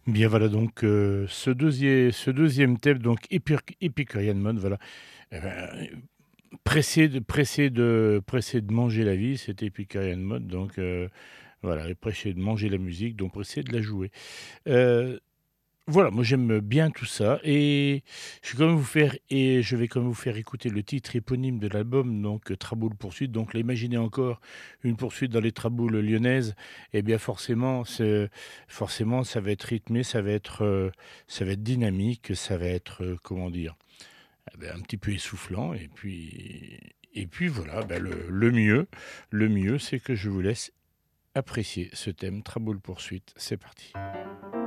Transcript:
Bien voilà donc ce deuxième thème donc Epicurian Mode voilà, et ben, pressé de manger la vie, c'était Epicurian Mode donc voilà et pressé de manger la musique donc pressé de la jouer. Heu, voilà, moi j'aime bien tout ça et je vais quand même vous faire écouter le titre éponyme de l'album donc Traboul poursuite donc là imaginez encore une poursuite dans les Traboules lyonnaises et bien forcément ça va être rythmé, ça va être dynamique, ça va être, comment dire? Un petit peu essoufflant et puis voilà, le mieux c'est que je vous laisse apprécier ce thème Traboul poursuite. C'est parti.